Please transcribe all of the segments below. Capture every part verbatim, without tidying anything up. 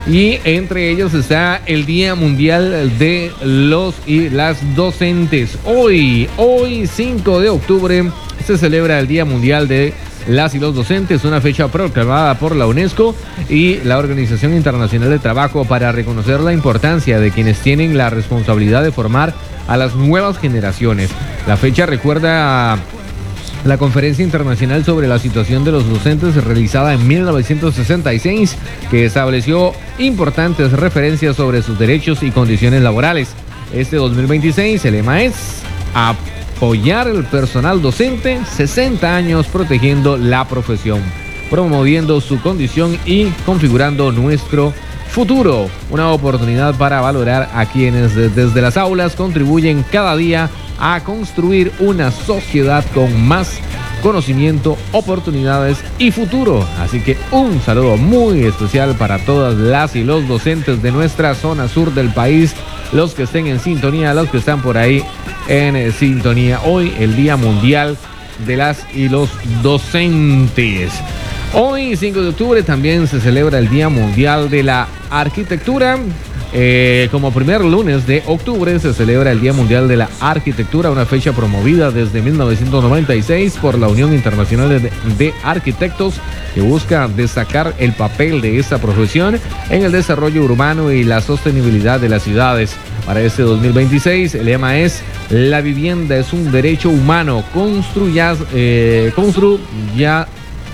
Y entre ellos está el Día Mundial de los y las Docentes. Hoy, hoy cinco de octubre, se celebra el Día Mundial de las y los Docentes, una fecha proclamada por la UNESCO y la Organización Internacional de Trabajo para reconocer la importancia de quienes tienen la responsabilidad de formar a las nuevas generaciones. La fecha recuerda a la Conferencia Internacional sobre la Situación de los Docentes, realizada en mil novecientos sesenta y seis, que estableció importantes referencias sobre sus derechos y condiciones laborales. Este dos mil veintiséis, el lema es apoyar el personal docente, sesenta años protegiendo la profesión, promoviendo su condición y configurando nuestro futuro. Una oportunidad para valorar a quienes desde las aulas contribuyen cada día a construir una sociedad con más conocimiento, oportunidades y futuro. Así que un saludo muy especial para todas las y los docentes de nuestra zona sur del país, los que estén en sintonía, los que están por ahí en sintonía. Hoy el Día Mundial de las y los Docentes. Hoy, cinco de octubre, también se celebra el Día Mundial de la Arquitectura. Eh, como primer lunes de octubre se celebra el Día Mundial de la Arquitectura, una fecha promovida desde mil novecientos noventa y seis por la Unión Internacional de, de Arquitectos, que busca destacar el papel de esta profesión en el desarrollo urbano y la sostenibilidad de las ciudades. Para este dos mil veintiséis, el lema es: la vivienda es un derecho humano, construyas, eh, construyámoslo,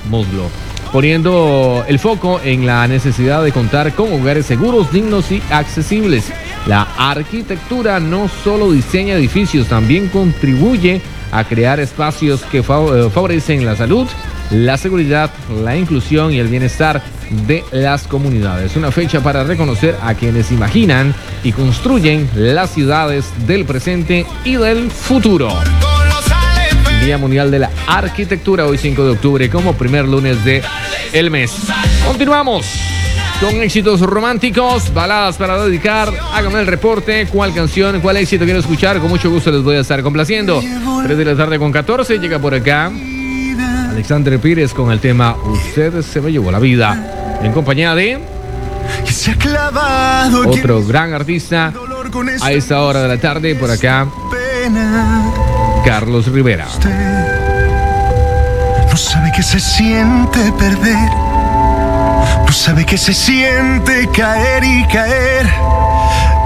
poniendo el foco en la necesidad de contar con hogares seguros, dignos y accesibles. La arquitectura no solo diseña edificios, también contribuye a crear espacios que favorecen la salud, la seguridad, la inclusión y el bienestar de las comunidades. Una fecha para reconocer a quienes imaginan y construyen las ciudades del presente y del futuro. Día Mundial de la Arquitectura, hoy cinco de octubre, como primer lunes de el mes. Continuamos con éxitos románticos, baladas para dedicar. Háganme el reporte, cuál canción, cuál éxito quiero escuchar. Con mucho gusto les voy a estar complaciendo. tres de la tarde con catorce, llega por acá Alexandre Pires con el tema Usted se me llevó la vida, en compañía de otro gran artista a esta hora de la tarde, por acá Carlos Rivera. Usted no sabe que se siente perder, no sabe que se siente caer y caer.